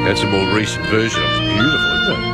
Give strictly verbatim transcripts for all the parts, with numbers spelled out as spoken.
That's a more recent version. It's beautiful, isn't it?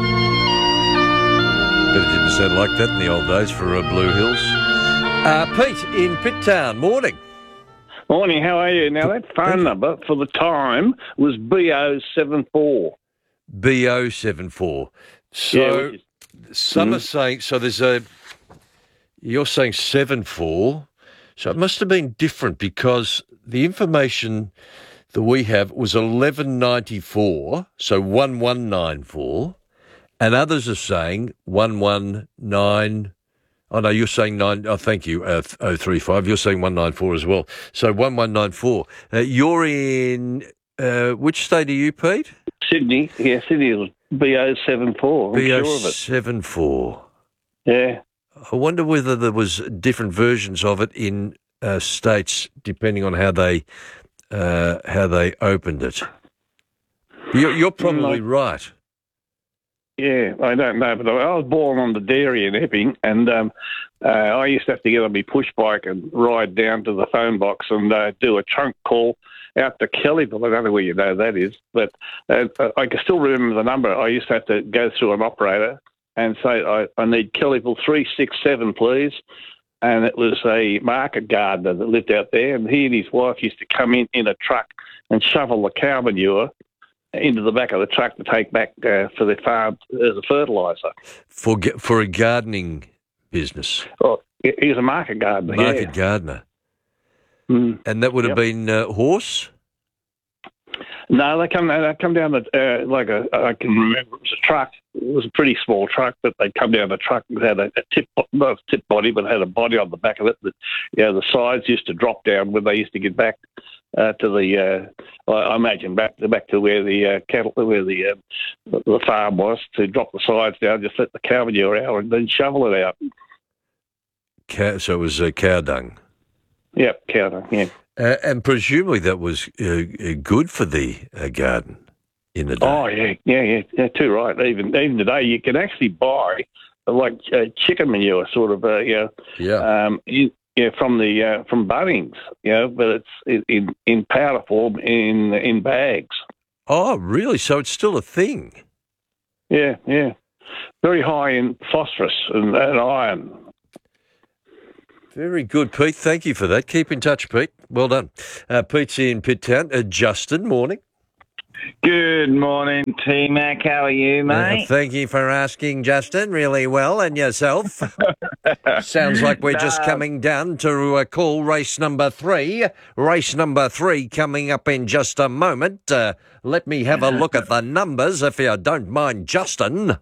But it didn't sound like that in the old days for uh, Blue Hills. Uh, Pete in Pitt Town, morning. Morning, how are you? Now, that phone number for the time was B O seven four. B O seven four. So Yeah, which is, some mm. are saying, so there's a, you're saying seven four, so it must have been different because the information that we have was eleven ninety-four, so one one nine four, and others are saying one one nine. Oh, no, you're saying nine. Oh, thank you, uh, oh three five. You're saying one nine four as well. So one one nine four. Uh, you're in, uh, which state are you, Pete? Sydney. Yeah, Sydney was B O seven four. I'm B O sure of it. seven four. Yeah. I wonder whether there was different versions of it in uh, states depending on how they uh, how they opened it. You're, you're probably Mm, right. Yeah, I don't know, but I was born on the dairy in Epping, and um, uh, I used to have to get on my push bike and ride down to the phone box and uh, do a trunk call out to Kellyville. I don't know where you know that is, but uh, I can still remember the number. I used to have to go through an operator and say, I, I need Kellyville three six seven, please. And it was a market gardener that lived out there, and he and his wife used to come in in a truck and shovel the cow manure into the back of the truck to take back uh, for the farm as a fertiliser. For ga- for a gardening business, Oh, he was a market gardener. market yeah. gardener, Mm. and that would have Yep. been uh, horse. No, they come they come down the uh, like a I can remember it was a truck. It was a pretty small truck, but they'd come down the truck and had a, a tip not a tip body, but had a body on the back of it. That you know, the sides used to drop down when they used to get back uh, to the uh, I I imagine back to back to where the uh, cattle where the uh, the farm was, to drop the sides down, just let the cow manure out, and then shovel it out. Cow, so it was uh, cow dung. Yep, cow dung. Yeah. Uh, and presumably that was uh, uh, good for the uh, garden in the day. Oh yeah, yeah, yeah, yeah. Too right. Even even today, you can actually buy uh, like uh, chicken manure, sort of, uh, you know, Yeah. um, you, yeah, from the uh, from Bunnings, you know, but it's in in powder form in in bags. Oh, really? So it's still a thing? Yeah, yeah. Very high in phosphorus and, and iron. Very good, Pete. Thank you for that. Keep in touch, Pete. Well done. Uh, Pete's in Pitt Town. Uh, Justin, morning. Good morning, T-Mac. How are you, Uh, mate? thank you for asking, Justin. Really well. And yourself? Sounds like we're just No. coming down to uh, call race number three. Race number three coming up in just a moment. Uh, let me have a look at the numbers, if you don't mind, Justin.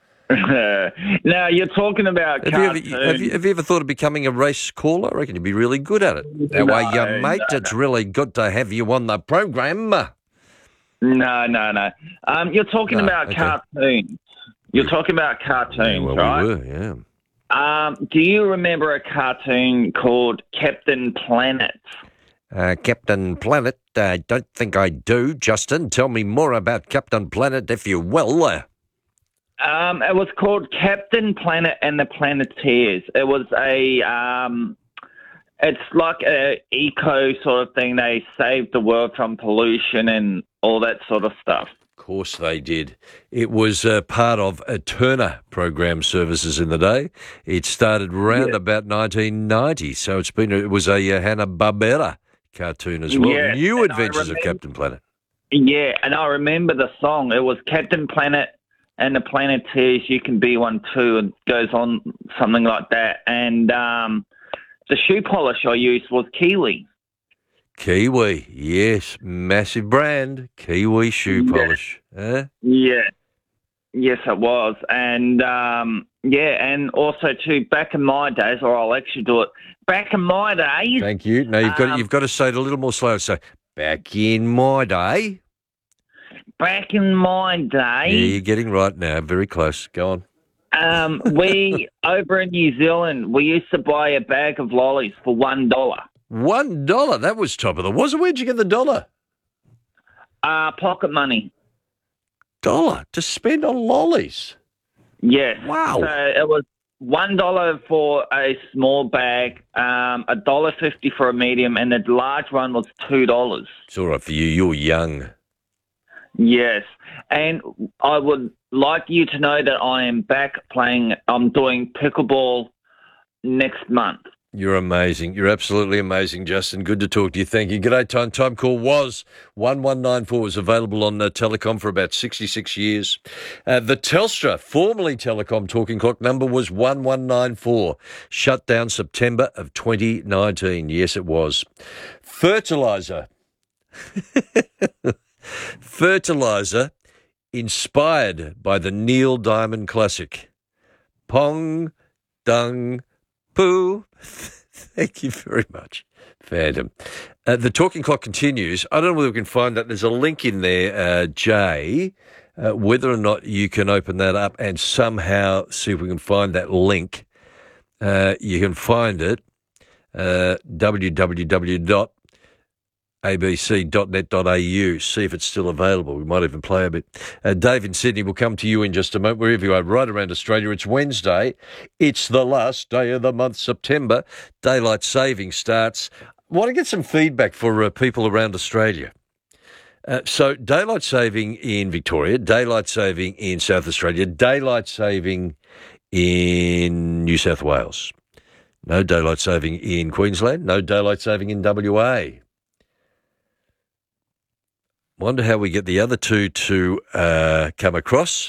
Now, you're talking about Have you, cartoons. ever, have, you, have you ever thought of becoming a race caller? I reckon you'd be really good at it. That way, No, you mate, no, it's really good to have you on the program. No, no, no. Um, you're talking No, about okay. cartoons. You're talking about cartoons, Yeah, well, right? we were, yeah. Um, do you remember a cartoon called Captain Planet? Uh, Captain Planet, I don't think I do. Justin, tell me more about Captain Planet, if you will. Uh, Um, it was called Captain Planet and the Planeteers. It was a, um, it's like a eco sort of thing. They saved the world from pollution and all that sort of stuff. Of course they did. It was uh, part of a Turner program services in the day. It started around Yeah. about nineteen ninety, so it's been it was a uh, Hanna-Barbera cartoon as well. Yeah, New and I Adventures of remember- Captain Planet. Yeah, and I remember the song. It was Captain Planet and the Planeteers, you can be one too. It goes on something like that. And um, the shoe polish I used was Kiwi. Kiwi, yes, massive brand. Kiwi shoe Yeah. polish. Huh? Yeah. Yes, it was. And, um, yeah, and also, too, back in my days, or I'll actually do it, back in my days, Thank you. Now you've got Um, you've got to say it a little more slow. So back in my day. back in my Yeah, day, you're getting right now. Very close. Go on. um, we, over in New Zealand, we used to buy a bag of lollies for one dollar. One dollar. That was top of the was. Where'd you get the dollar? Uh, pocket money. Dollar to spend on lollies. Yes. Wow. So it was one dollar for a small bag, um, a dollar fifty for a medium, and the large one was two dollars. It's all right for you. You're young. Yes, and I would like you to know that I am back playing. I'm doing pickleball next month. You're amazing. You're absolutely amazing, Justin. Good to talk to you. Thank you. G'day, time. Time call was one one nine four. Was available on uh, Telecom for about sixty-six years. Uh, the Telstra, formerly Telecom talking clock number was one one nine four. Shut down September of twenty nineteen. Yes, it was. Fertiliser. Fertiliser inspired by the Neil Diamond classic. Pong, dung, poo. Thank you very much, Phantom. Uh, the talking clock continues. I don't know whether we can find that. There's a link in there, uh, Jay, uh, whether or not you can open that up and somehow see if we can find that link. Uh, you can find it, uh, w w w dot a b c dot net dot a u. See if it's still available. We might even play a bit. Uh, Dave in Sydney will come to you in just a moment, wherever you are, right around Australia. It's Wednesday. It's the last day of the month, September. Daylight saving starts. I want to get some feedback for uh, people around Australia. Uh, so daylight saving in Victoria, daylight saving in South Australia, daylight saving in New South Wales. No daylight saving in Queensland, no daylight saving in W A. Wonder how we get the other two to uh, come across,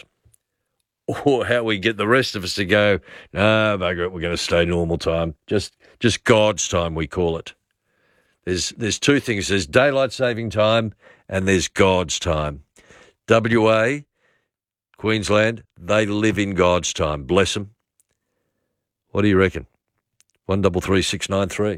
or how we get the rest of us to go, no, bugger it, we're going to stay normal time. Just just God's time, we call it. There's there's two things. There's daylight saving time and there's God's time. W A, Queensland, they live in God's time. Bless them. What do you reckon? One double three six nine three.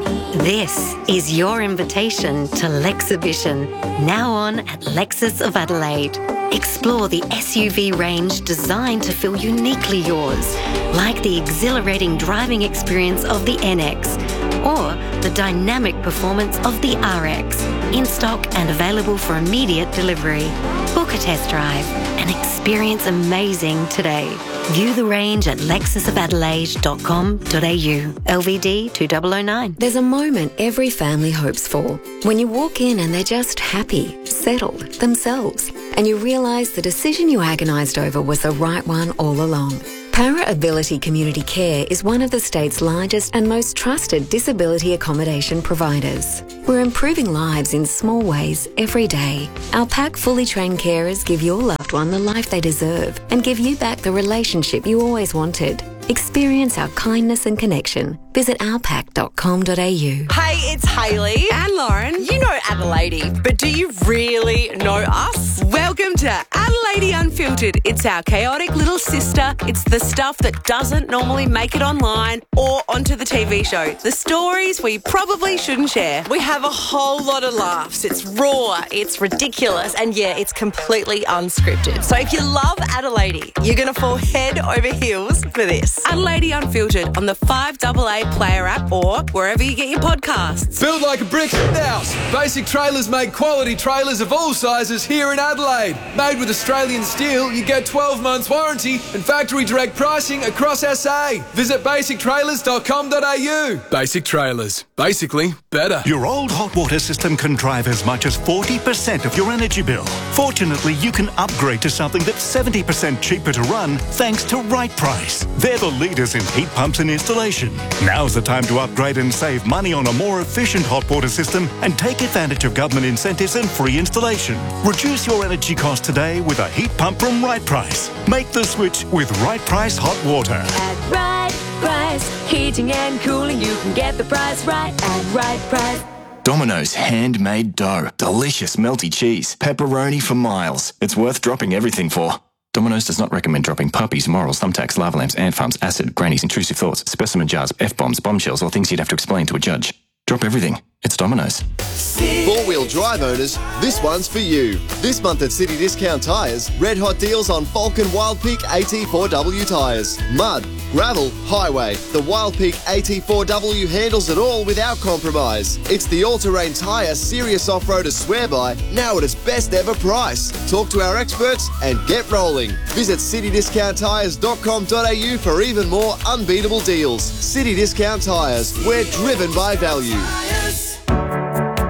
This is your invitation to Lexhibition, now on at Lexus of Adelaide. Explore the S U V range designed to feel uniquely yours, like the exhilarating driving experience of the N X or the dynamic performance of the R X, in stock and available for immediate delivery. Book a test drive and experience amazing today. View the range at lexus of adelaide dot com dot a u. L V D two thousand nine. There's a moment every family hopes for. When you walk in and they're just happy, settled, themselves, and you realise the decision you agonised over was the right one all along. Para Ability Community Care is one of the state's largest and most trusted disability accommodation providers. We're improving lives in small ways every day. Our pack fully trained carers give your loved one the life they deserve and give you back the relationship you always wanted. Experience our kindness and connection. Visit our pack dot com dot a u. Hey, it's Hayley and Lauren. You know Adelaide, but do you really know us? Welcome to Adelaide Unfiltered. It's our chaotic little sister. It's the stuff that doesn't normally make it online or onto the T V show. The stories we probably shouldn't share. We have a whole lot of laughs. It's raw, it's ridiculous, and yeah, it's completely unscripted. So if you love Adelaide, you're going to fall head over heels for this. Adelaide Unfiltered on the five A A Player app or wherever you get your podcasts. Build like a brick house. Basic Trailers make quality trailers of all sizes here in Adelaide. Made with Australian steel, you get twelve months warranty and factory direct pricing across S A. Visit basic trailers dot com dot a u. Basic Trailers. Basically, better. Your old hot water system can drive as much as forty percent of your energy bill. Fortunately, you can upgrade to something that's seventy percent cheaper to run thanks to Right Price. They're the leaders in heat pumps and installation. Now's the time to upgrade and save money on a more efficient hot water system and take advantage of government incentives and free installation. Reduce your energy cost today with a heat pump from Right Price. Make the switch with Right Price Hot Water. At Right Price, heating and cooling, you can get the price right at Right Price. Domino's handmade dough. Delicious melty cheese. Pepperoni for miles. It's worth dropping everything for. Domino's does not recommend dropping puppies, morals, thumbtacks, lava lamps, ant farms, acid, grannies, intrusive thoughts, specimen jars, F-bombs, bombshells, or things you'd have to explain to a judge. Drop everything. It's Domino's. Four-wheel drive owners, this one's for you. This month at City Discount Tyres, red hot deals on Falcon Wild Peak A T four W tyres. Mud, gravel, highway. The Wild Peak A T four W handles it all without compromise. It's the all-terrain tyre serious off-roaders swear by, now at its best ever price. Talk to our experts and get rolling. Visit city discount tyres dot com dot a u for even more unbeatable deals. City Discount Tyres, we're driven by value.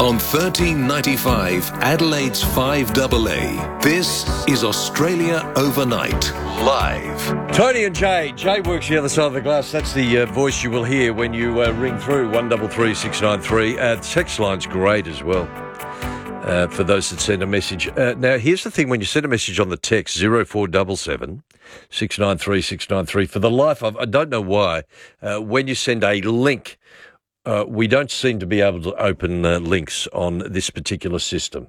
On thirteen ninety-five, Adelaide's five A A. This is Australia Overnight, live. Tony and Jay. Jay works the other side of the glass. That's the uh, voice you will hear when you uh, ring through one three three six nine three. Uh, the text line's great as well uh, for those that send a message. Uh, now, here's the thing. When you send a message on the text, zero four seven seven six nine three six nine three, for the life of, I don't know why, uh, when you send a link, uh, we don't seem to be able to open uh, links on this particular system.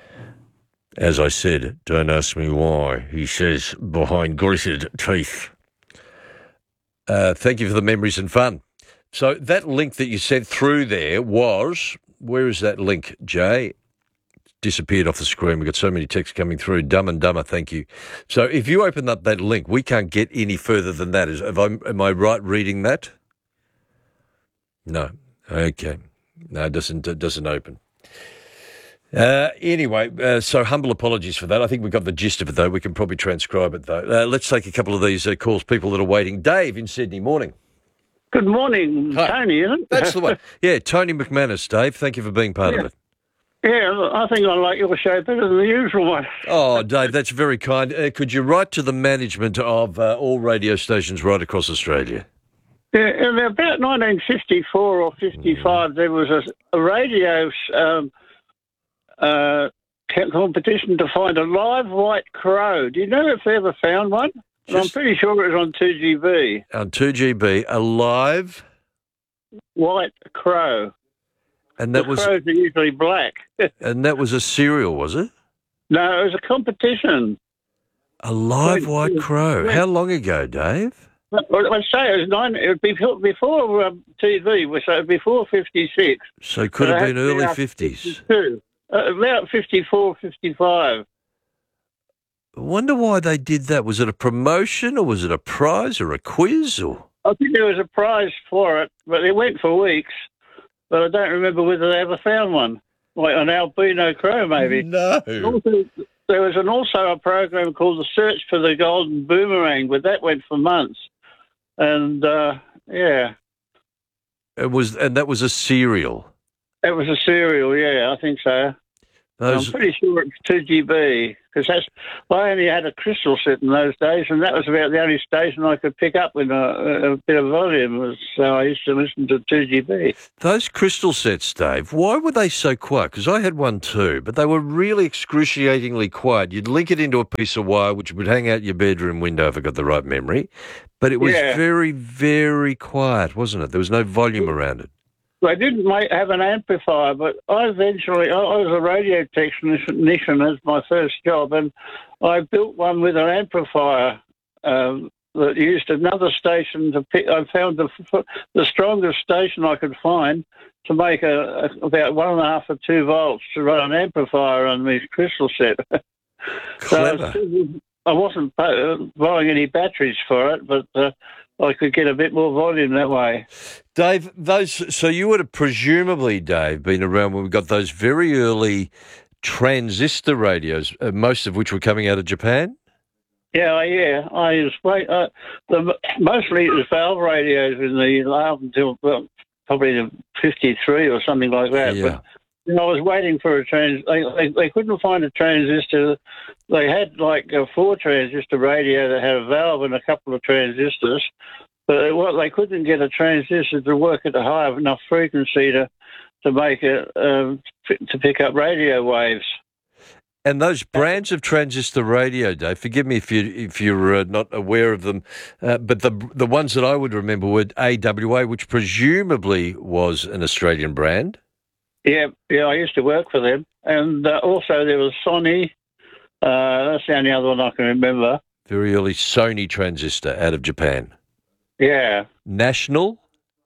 As I said, don't ask me why, he says behind gritted teeth. Uh, thank you for the memories and fun. So that link that you sent through there was, where is that link, Jay? Disappeared off the screen. We've got so many texts coming through. Dumb and Dumber, thank you. So if you open up that link, we can't get any further than that. Is, have I, am I right reading that? No. Okay. No, it doesn't, it doesn't open. Uh, anyway, uh, so humble apologies for that. I think we've got the gist of it, though. We can probably transcribe it, though. Uh, let's take a couple of these uh, calls, people that are waiting. Dave in Sydney, morning. Good morning, Hi. Tony, isn't it? That's the one. Yeah, Tony McManus, Dave. Thank you for being part yeah. of it. Yeah, I think I like your show better than the usual one. Oh, Dave, that's very kind. Uh, could you write to the management of uh, all radio stations right across Australia? Yeah, in about nineteen fifty-four or fifty-five, mm. there was a, a radio um, uh, competition to find a live white crow. Do you know if they ever found one? Just, I'm pretty sure it was on two G B. On two G B, a live white crow. And that the was crows are usually black. And that was a serial, was it? No, it was a competition. A live white crow. How long ago, Dave? Well, I'd say it was nine. It would be before um, T V, so it was before fifty-six. So it could have been early fifties. Uh, about fifty-four, fifty-five. I wonder why they did that. Was it a promotion, or was it a prize, or a quiz, or? I think there was a prize for it, but it went for weeks. But I don't remember whether they ever found one, like an albino crow, maybe. No. Also, there was an, also a program called The Search for the Golden Boomerang, but that went for months. And, uh, yeah. It was, and that was a serial? It was a serial, yeah, I think so. Those... I'm pretty sure it's two G B, because that's I only had a crystal set in those days, and that was about the only station I could pick up with a, a bit of volume, so I used to listen to two G B. Those crystal sets, Dave, why were they so quiet? Because I had one too, but they were really excruciatingly quiet. You'd link it into a piece of wire, which would hang out your bedroom window if I got the right memory, but it was yeah. very, very quiet, wasn't it? There was no volume around it. They didn't make, have an amplifier, but I eventually, I, I was a radio technician as my first job, and I built one with an amplifier um, that used another station to pick. I found the the strongest station I could find to make a, a about one and a half or two volts to run an amplifier on this crystal set. Clever. So I wasn't buying any batteries for it, but uh, I could get a bit more volume that way. Dave, those so you would have presumably, Dave, been around when we got those very early transistor radios, uh, most of which were coming out of Japan? Yeah, yeah. I was wait, uh, the, mostly it was valve radios in the up until well, probably the fifty-three or something like that. Yeah. But you know, I was waiting for a trans. They, they, they couldn't find a transistor. They had like a four transistor radio that had a valve and a couple of transistors, but what they couldn't get a transistor to work at a high enough frequency to to make it uh, to pick up radio waves. And those brands of transistor radio, Dave, forgive me if you if you're uh, not aware of them, uh, but the the ones that I would remember were A W A, which presumably was an Australian brand. Yeah, yeah, I used to work for them, and uh, also there was Sony. Uh, that's the only other one I can remember. Very early Sony transistor out of Japan. Yeah. National?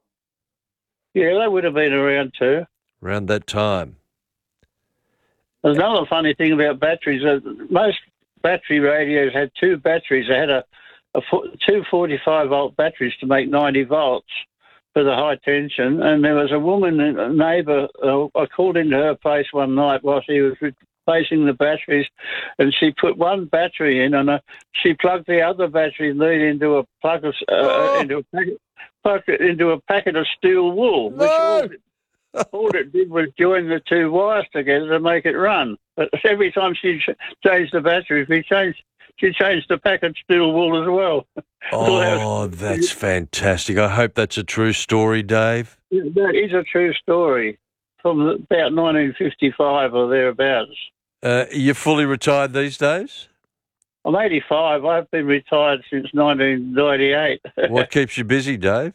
Yeah, they would have been around too. Around that time. There's another funny thing about batteries. Uh, most battery radios had two batteries. They had a, a two forty-five volt batteries to make ninety volts for the high tension. And there was a woman, a neighbour, uh, I called into her place one night while she was replacing the batteries, and she put one battery in, and uh, she plugged the other battery lead into a plug of uh, oh. into a packet, plug it into a packet of steel wool. No. Which all it did was join the two wires together to make it run. But every time she ch- changed the battery, she changed she changed the packet steel wool as well. Oh, that's fantastic. I hope that's a true story, Dave. That is a true story from about nineteen fifty-five or thereabouts. Uh, you're fully retired these days? I'm eighty-five. I've been retired since nineteen ninety-eight. What keeps you busy, Dave?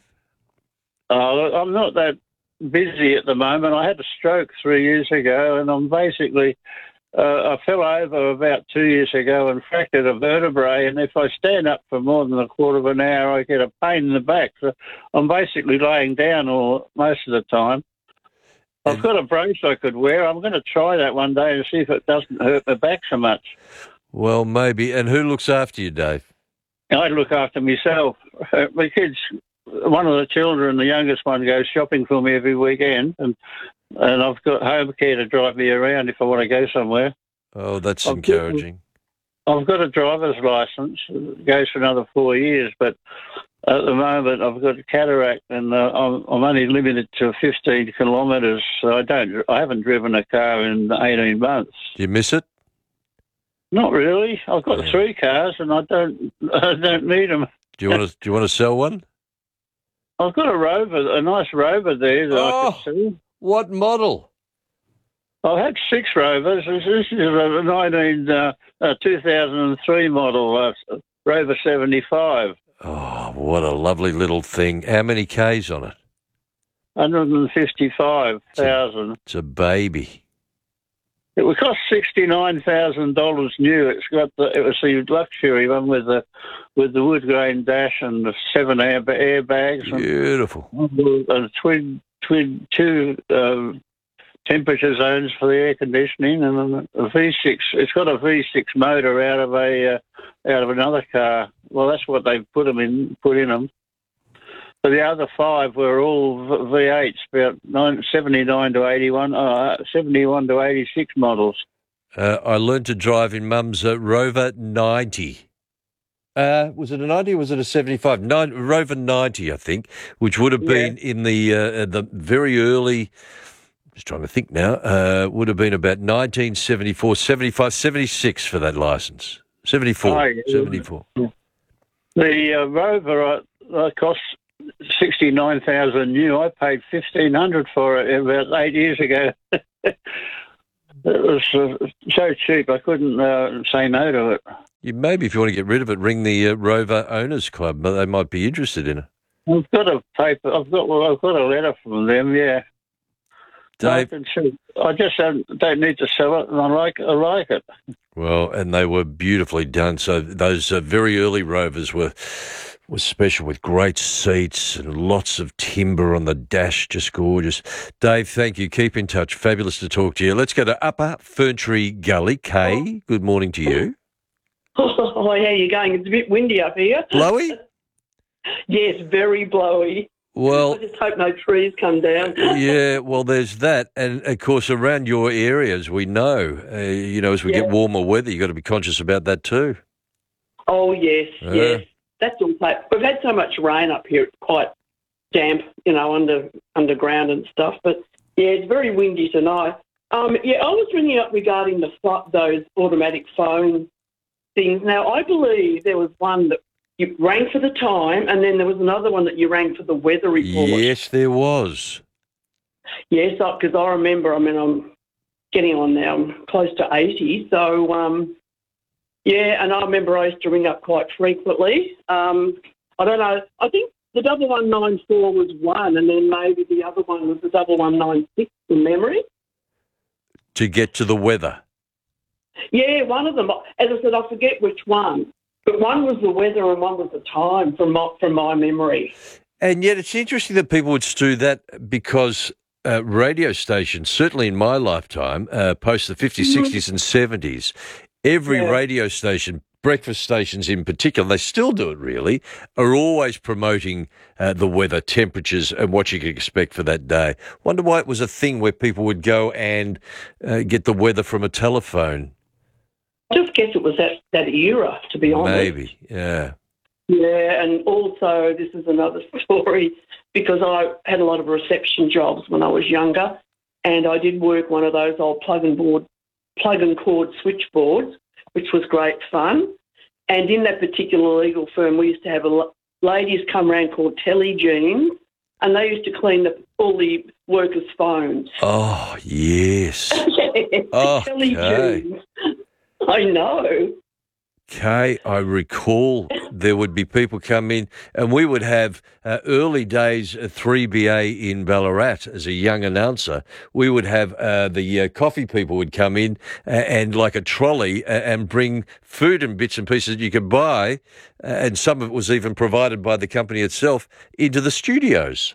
Uh, I'm not that busy at the moment. I had a stroke three years ago, and I'm basically, uh, I fell over about two years ago and fractured a vertebrae, and if I stand up for more than a quarter of an hour, I get a pain in the back. So I'm basically laying down all most of the time. I've got a brace I could wear. I'm going to try that one day and see if it doesn't hurt my back so much. Well, maybe. And who looks after you, Dave? I look after myself. My kids, one of the children, the youngest one, goes shopping for me every weekend, and and I've got home care to drive me around if I want to go somewhere. Oh, that's I've encouraging. Got, I've got a driver's licence. It goes for another four years, but at the moment I've got a cataract, and uh, I'm, I'm only limited to fifteen kilometres. So I don't, I haven't driven a car in eighteen months. Do you miss it? Not really. I've got yeah. three cars, and I don't, I don't need them. Do you want to? Do you want to sell one? I've got a Rover, a nice Rover there that oh, I could see. What model? I've had six Rovers. This is a nineteen, uh, uh, two thousand three model, uh, Rover seventy-five. Oh, what a lovely little thing. How many Ks on it? one hundred fifty-five thousand. It's, it's a baby. It would cost sixty-nine thousand dollars new. It's got the, it was the luxury one with the with the wood grain dash and the seven air airbags. Beautiful. And, and twin twin two uh, temperature zones for the air conditioning, and a V six. It's got a V six motor out of a uh, out of another car. Well, that's what they've put them in. Put in them. But the other five were all V eights, about seventy-nine to eighty-one, uh, seventy-one to eighty-six models. Uh, I learned to drive in Mum's uh, Rover ninety. Uh, was it a ninety or was it a seventy-five? Nine, Rover ninety, I think, which would have been yeah. in the uh, the very early, just trying to think now, uh, would have been about nineteen seventy-four, seventy-five, seventy-six for that licence. seventy-four, oh, yeah. seventy-four. The uh, Rover uh, cost sixty-nine thousand new. I paid fifteen hundred for it about eight years ago. It was uh, so cheap I couldn't uh, say no to it. You maybe if you want to get rid of it, ring the uh, Rover Owners Club, but they might be interested in it. I've got a paper. I've got. Well, I've got a letter from them. Yeah, Dave. I, I just don't, don't need to sell it, and I like. I like it. Well, and they were beautifully done. So those uh, very early Rovers were. was special with great seats and lots of timber on the dash, just gorgeous. Dave, thank you. Keep in touch. Fabulous to talk to you. Let's go to Upper Ferntree Gully. Kay, good morning to you. Oh, how are you going? It's a bit windy up here. Blowy? Yes, very blowy. Well, I just hope no trees come down. Yeah, well, there's that. And, of course, around your areas, we know, uh, you know, as we yeah. get warmer weather, you've got to be conscious about that too. Oh, yes, uh. yes. That's all. We've had so much rain up here; it's quite damp, you know, under underground and stuff. But yeah, it's very windy tonight. Um, yeah, I was ringing up regarding the those automatic phone things. Now, I believe there was one that you rang for the time, and then there was another one that you rang for the weather report. Yes, there was. Yes, because I remember. I mean, I'm getting on now. I'm close to eighty, so. Um, Yeah, and I remember I used to ring up quite frequently. Um, I don't know. I think the double one nine four was one, and then maybe the other one was the double one nine six from memory. To get to the weather. Yeah, one of them. As I said, I forget which one, but one was the weather and one was the time from my, from my memory. And yet, it's interesting that people would do that because. Uh, radio stations, certainly in my lifetime, uh, post the fifties, mm-hmm. sixties and seventies, every yeah. radio station, breakfast stations in particular, they still do it really, are always promoting uh, the weather, temperatures and what you can expect for that day. Wonder why it was a thing where people would go and uh, get the weather from a telephone. I just guess it was that, that era, to be honest. Maybe, yeah. Yeah, and also this is another story because I had a lot of reception jobs when I was younger, and I did work one of those old plug and board, plug and cord switchboards, which was great fun. And in that particular legal firm, we used to have a l- ladies come around called Telly Jeans, and they used to clean the, all the workers' phones. Oh, yes. Oh, Telly okay. Jeans. I know. Okay, I recall there would be people come in, and we would have uh, early days uh, three B A in Ballarat as a young announcer. We would have uh, the uh, coffee people would come in uh, and like a trolley uh, and bring food and bits and pieces that you could buy, uh, and some of it was even provided by the company itself, into the studios.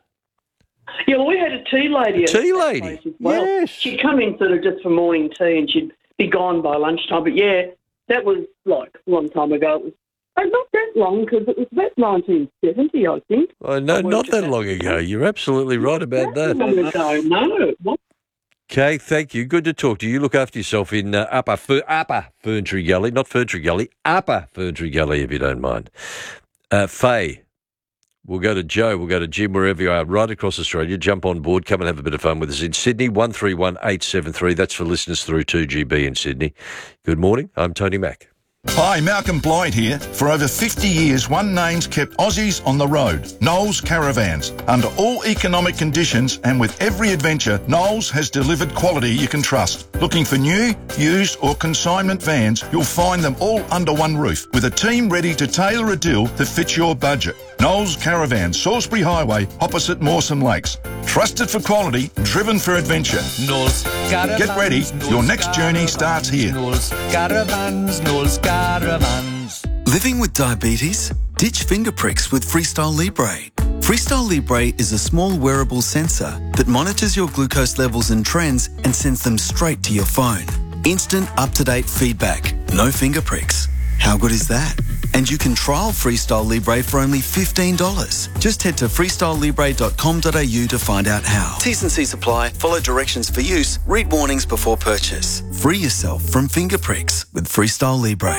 Yeah, well, we had a tea lady. A at tea that lady, place as well. yes. She'd come in sort of just for morning tea, and she'd be gone by lunchtime. But yeah, that was like a long time ago. It was oh, not that long because it was about nineteen seventy, I think. Oh, no, not that long ago. You're absolutely right about that. Long ago, no. What? Okay, thank you. Good to talk to you. You look after yourself in uh, Upper Fer- Upper Ferntree Gully, not Ferntree Gully, Upper Ferntree Gully, if you don't mind. Uh, Faye, we'll go to Joe, we'll go to Jim, wherever you are, right across Australia. Jump on board, come and have a bit of fun with us in Sydney, one three one eight seven three. That's for listeners through two G B in Sydney. Good morning, I'm Tony Mack. Hi, Malcolm Blyde here. For over fifty years, one name's kept Aussies on the road, Knowles Caravans. Under all economic conditions and with every adventure, Knowles has delivered quality you can trust. Looking for new, used or consignment vans, you'll find them all under one roof with a team ready to tailor a deal that fits your budget. Knowles Caravans, Salisbury Highway, opposite Mawson Lakes. Trusted for quality, driven for adventure. Knowles Caravans. Get ready, your next journey starts here. Knowles Caravans, Knowles Caravans. Living with diabetes? Ditch finger pricks with Freestyle Libre. Freestyle Libre is a small wearable sensor that monitors your glucose levels and trends and sends them straight to your phone. Instant, up-to-date feedback. No finger pricks. How good is that? And you can trial Freestyle Libre for only fifteen dollars. Just head to freestyle libre dot com dot a u to find out how. T's and C's apply. Follow directions for use. Read warnings before purchase. Free yourself from finger pricks with Freestyle Libre.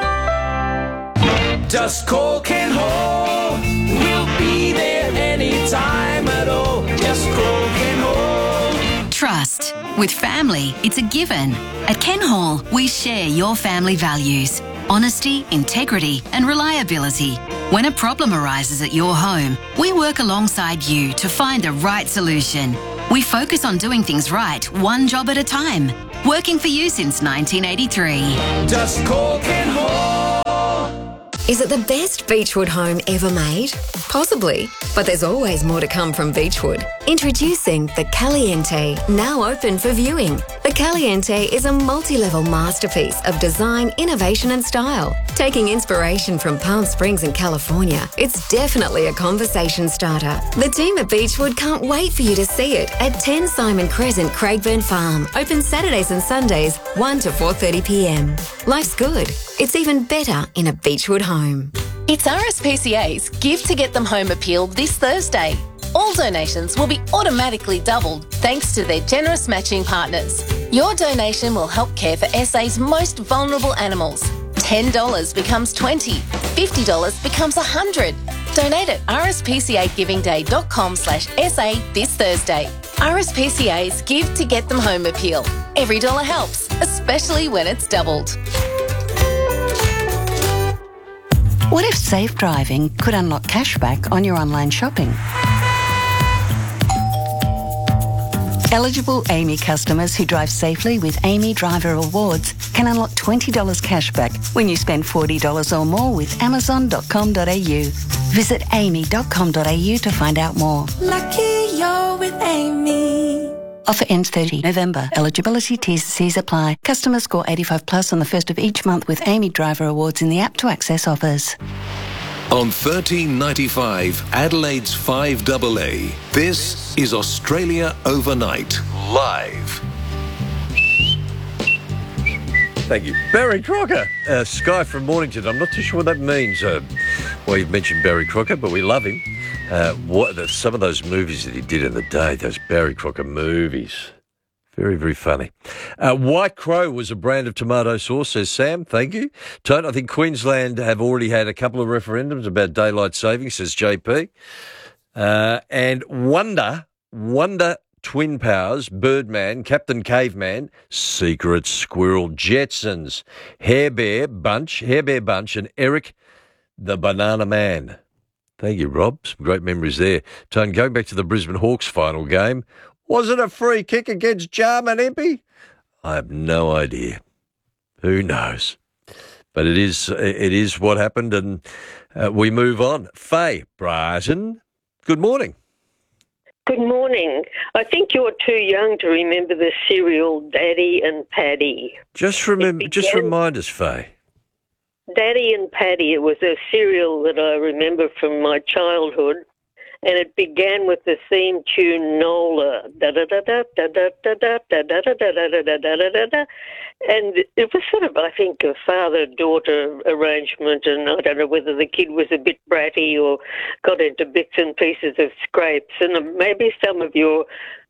Just call Ken Hall. We'll be there anytime at all. Just call Ken Hall. Trust. With family, it's a given. At Ken Hall, we share your family values. Honesty, integrity and reliability. When a problem arises at your home, we work alongside you to find the right solution. We focus on doing things right, one job at a time. Working for you since nineteen eighty-three. Just call Ken Hall. Is it the best Beechwood home ever made? Possibly, but there's always more to come from Beechwood. Introducing the Caliente, now open for viewing. The Caliente is a multi-level masterpiece of design, innovation and style. Taking inspiration from Palm Springs in California, it's definitely a conversation starter. The team at Beechwood can't wait for you to see it at ten Simon Crescent, Craigburn Farm. Open Saturdays and Sundays, one to four thirty p m. Life's good. It's even better in a Beechwood home. It's R S P C A's Give to Get Them Home appeal this Thursday. All donations will be automatically doubled thanks to their generous matching partners. Your donation will help care for S A's most vulnerable animals. ten dollars becomes twenty dollars, fifty dollars becomes one hundred dollars. Donate at r s p c a giving day dot com slash s a this Thursday. R S P C A's Give to Get Them Home appeal. Every dollar helps, especially when it's doubled. What if safe driving could unlock cashback on your online shopping? Eligible Amy customers who drive safely with Amy Driver Awards can unlock twenty dollars cashback when you spend forty dollars or more with amazon dot com dot a u. Visit amy dot com dot a u to find out more. Lucky you're with Amy. Offer ends thirtieth November. Eligibility T's and C's apply. Customers score eighty-five plus on the first of each month with Amy Driver Awards in the app to access offers. On thirteen ninety-five, Adelaide's five A A, this is Australia Overnight, live. Thank you. Barry Crocker, uh, Sky from Mornington. I'm not too sure what that means. Uh, well, you've mentioned Barry Crocker, but we love him. Uh, what the, some of those movies that he did in the day, those Barry Crocker movies, Very, very funny. Uh, White Crow was a brand of tomato sauce, says Sam. Thank you. Tone, I think Queensland have already had a couple of referendums about daylight savings, says J P. Uh, and Wonder, Wonder Twin Powers, Birdman, Captain Caveman, Secret Squirrel, Jetsons, Hair Bear Bunch, Hair Bear Bunch, and Eric the Banana Man. Thank you, Rob. Some great memories there. Tone, going back to the Brisbane Hawks final game, was it a free kick against Jarman Impey? I have no idea. Who knows? But it is it is what happened, and uh, we move on. Faye Brighton, good morning. Good morning. I think you're too young to remember the serial Daddy and Paddy. Just remember, just remind us, Faye. Daddy and Paddy, it was a serial that I remember from my childhood, and it began with the theme tune Nola, da da da da da da da da da da da da da da da da da, and it was sort of, I think, a father-daughter arrangement, and I don't know whether the kid was a bit bratty or got into bits and pieces of scrapes, and maybe some of your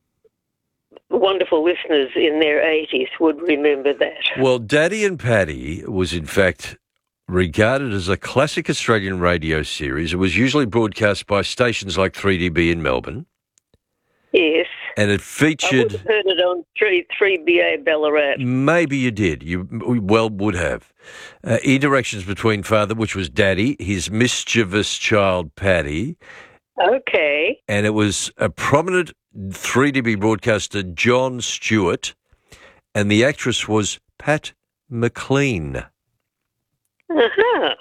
wonderful listeners in their eighties would remember that. Well, Daddy and Paddy was, in fact, regarded as a classic Australian radio series. It was usually broadcast by stations like three D B in Melbourne. Yes. And it I featured... would have heard it on three B A Ballarat. Maybe you did. You well would have. Uh, interactions between father, which was Daddy, his mischievous child, Paddy. Okay. And it was a prominent three D B broadcaster, John Stewart, and the actress was Pat McLean. Uh-huh.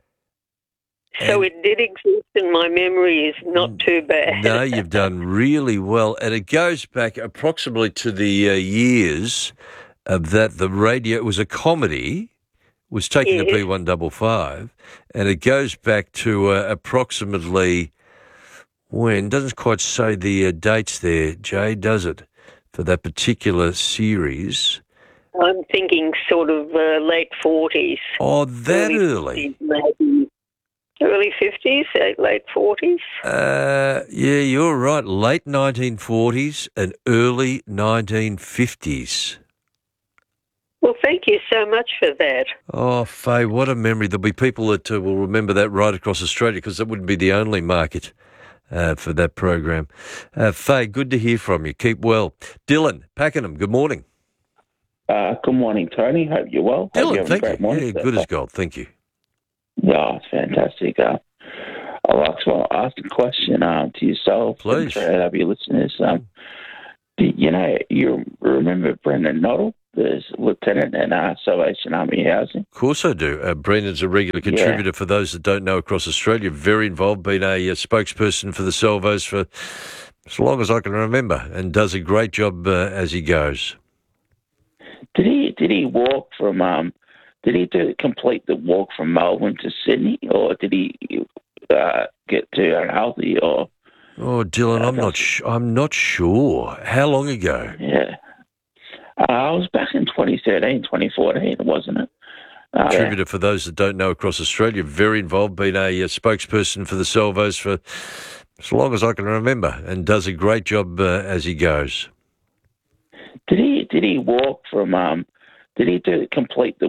So it did exist, and my memory is not too bad. No, you've done really well. And it goes back approximately to the uh, years of that the radio, it was a comedy, was taking Yes. the P one fifty-five, and it goes back to uh, approximately when, doesn't quite say the uh, dates there, Jay, does it, for that particular series? I'm thinking sort of uh, late forties. Oh, that early? fifties, maybe. Early fifties, late forties. Uh, yeah, you're right. Late nineteen forties and early nineteen fifties. Well, thank you so much for that. Oh, Faye, what a memory. There'll be people that uh, will remember that right across Australia, because that wouldn't be the only market uh, for that program. Uh, Faye, good to hear from you. Keep well. Dylan Pakenham, good morning. Uh, good morning, Tony. Hope you're well. Hope you're Dylan, having a thank great you. morning. Yeah, good as gold. Thank you. Yeah, it's fantastic. Uh, I'd like to ask a question um, to yourself. Please. And to your listeners. Um, do, you know, you remember Brendan Noddle, the lieutenant in uh, Salvation Army Housing? Of course I do. Uh, Brendan's a regular contributor, for those that don't know, across Australia. Very involved, been a, a spokesperson for the Salvos for as long as I can remember, and does a great job uh, as he goes. Did he did he walk from um did he do complete the walk from Melbourne to Sydney, or did he uh, get too unhealthy, or? Oh, Dylan, I'm not. Sh- I'm not sure. How long ago? Yeah, uh, I was back in twenty thirteen, twenty fourteen, wasn't it? Uh, Contributor for those that don't know across Australia. Very involved. Been a, a spokesperson for the Salvos for as long as I can remember, and does a great job uh, as he goes. Did he did he walk from um? Did he do complete the